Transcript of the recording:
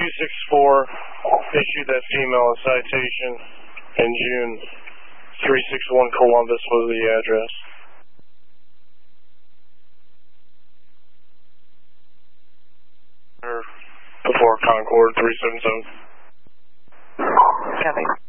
issued that female a citation in June. 361 Columbus was the address. Before Concord 377. Copy.